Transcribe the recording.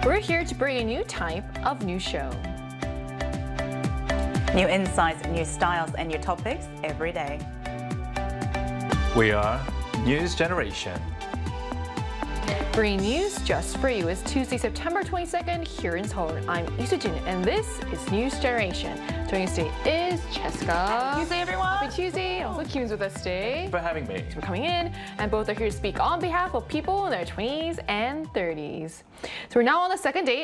We're here to bring a new type of news show. New insights, new styles, and new topics every day. We are News Generation. Bringing news just for you. It's Tuesday, September 22nd here in Seoul. I'm Lee Soo-jin, and this is News Generation. Joining us today is Cheska. Happy Tuesday, everyone. Happy Tuesday. And also Kyun's with us today. Thanks for having me. For coming in, and both are here to speak on behalf of people in their 20s and 30s. So we're now on the second day